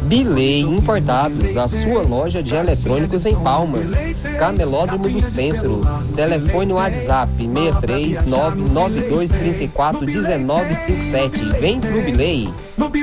Bilei Importados, a sua loja de eletrônicos em Palmas, Camelódromo do Centro. Telefone WhatsApp 63992341957. Vem pro Bilei.